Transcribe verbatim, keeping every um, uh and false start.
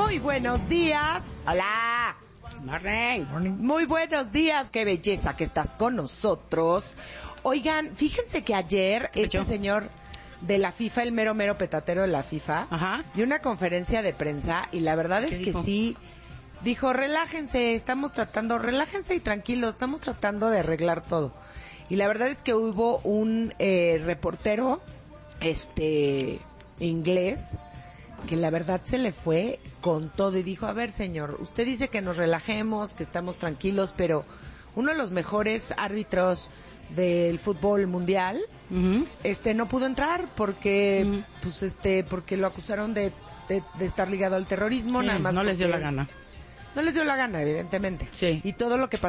Muy buenos días. Hola. Morning. Morning. Muy buenos días. Qué belleza que estás con nosotros. Oigan, fíjense que ayer este señor de la FIFA, el mero mero petatero de la FIFA, Ajá. dio una conferencia de prensa y la verdad es que dijo? sí, dijo, relájense, estamos tratando, relájense y tranquilos, estamos tratando de arreglar todo. Y la verdad es que hubo un eh, reportero, este, inglés, que la verdad se le fue con todo y dijo, a ver señor, usted dice que nos relajemos, que estamos tranquilos, pero uno de los mejores árbitros del fútbol mundial, uh-huh. este, no pudo entrar porque, uh-huh. pues este, porque lo acusaron de, de, de estar ligado al terrorismo, sí, nada más. No les dio la es, gana. No les dio la gana, evidentemente. Sí. Y todo lo que pasó